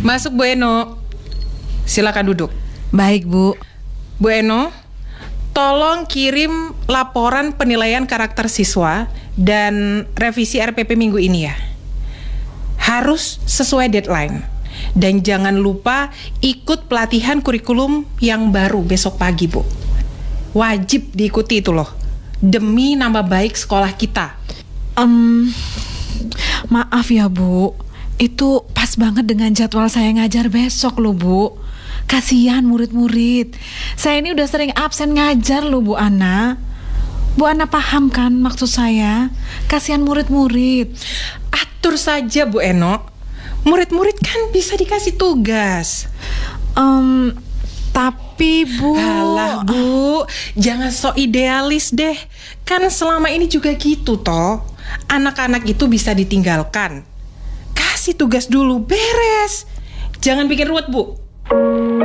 Masuk Bu Eno. Silakan duduk. Baik, Bu. Bu Eno, tolong kirim laporan penilaian karakter siswa dan revisi RPP minggu ini ya. Harus sesuai deadline. Dan jangan lupa ikut pelatihan kurikulum yang baru besok pagi, Bu. Wajib diikuti itu loh, demi nama baik sekolah kita. Maaf ya, Bu. Itu pas banget dengan jadwal saya ngajar besok loh, Bu. Kasihan murid-murid. Saya ini udah sering absen ngajar loh, Bu Ana. Bu Ana paham kan maksud saya? Kasihan murid-murid. Atur saja Bu Eno. Murid-murid kan bisa dikasih tugas. Tapi Bu... Alah Bu, jangan sok idealis deh. Kan selama ini juga gitu toh. Anak-anak itu bisa ditinggalkan. Kasih tugas dulu, beres. Jangan bikin ruwet Bu.